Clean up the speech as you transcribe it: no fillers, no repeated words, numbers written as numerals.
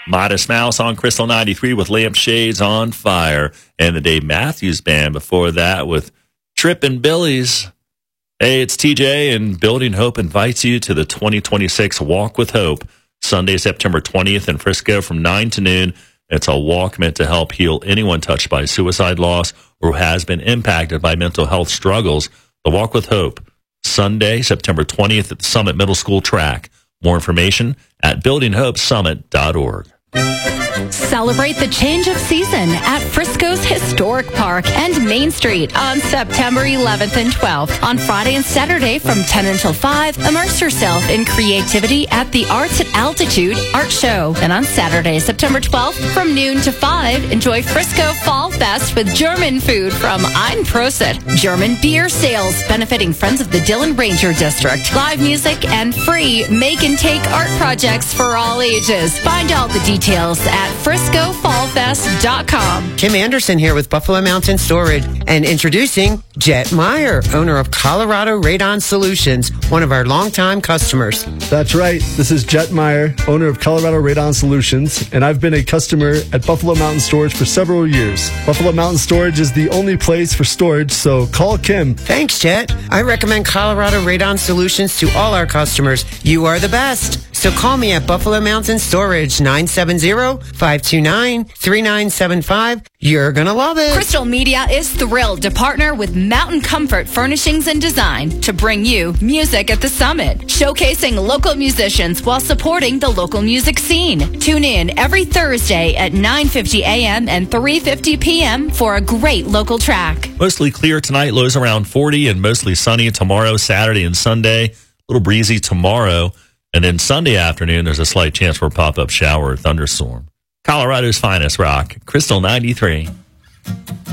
Modest Mouse on Crystal 93 with Lampshades on Fire. And the Dave Matthews Band before that with Trippin' Billies. Hey, it's TJ, and Building Hope invites you to the 2026 Walk with Hope, Sunday, September 20th in Frisco from 9 to noon. It's a walk meant to help heal anyone touched by suicide loss or who has been impacted by mental health struggles. The Walk with Hope, Sunday, September 20th at the Summit Middle School track. More information at buildinghopesummit.org. Celebrate the change of season at Frisco's Historic Park and Main Street on September 11th and 12th. On Friday and Saturday from 10 until 5, immerse yourself in creativity at the Arts at Altitude Art Show. And on Saturday, September 12th from noon to 5, enjoy Frisco Fall Fest with German food from Ein Prosit. German beer sales benefiting Friends of the Dillon Ranger District. Live music and free make and take art projects for all ages. Find all the details at FriscoFallFest.com. Kim Anderson here with Buffalo Mountain Storage and introducing Jet Meyer, owner of Colorado Radon Solutions, one of our longtime customers. That's right. This is Jet Meyer, owner of Colorado Radon Solutions, and I've been a customer at Buffalo Mountain Storage for several years. Buffalo Mountain Storage is the only place for storage, so call Kim. Thanks, Jet. I recommend Colorado Radon Solutions to all our customers. You are the best. So call me at Buffalo Mountain Storage, 970-529-3975. You're going to love it. Crystal Media is thrilled to partner with Mountain Comfort Furnishings and Design to bring you Music at the Summit, showcasing local musicians while supporting the local music scene. Tune in every Thursday at 9:50 a.m. and 3:50 p.m. for a great local track. Mostly clear tonight, lows around 40, and mostly sunny tomorrow, Saturday, and Sunday. A little breezy tomorrow. And then Sunday afternoon, there's a slight chance for a pop-up shower or thunderstorm. Colorado's finest rock, Crystal 93.